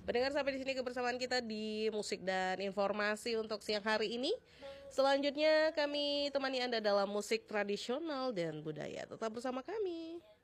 Pendengar, sampai di sini kebersamaan kita di musik dan informasi untuk siang hari ini. Selanjutnya kami temani Anda dalam musik tradisional dan budaya. Tetap bersama kami.